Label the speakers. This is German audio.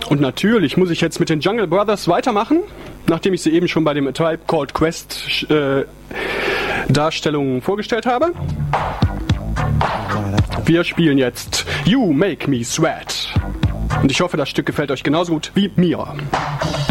Speaker 1: Und natürlich muss ich jetzt mit den Jungle Brothers weitermachen, nachdem ich sie eben schon bei dem A Tribe Called Quest Darstellungen vorgestellt habe. Wir spielen jetzt You Make Me Sweat. Und ich hoffe, das Stück gefällt euch genauso gut wie mir.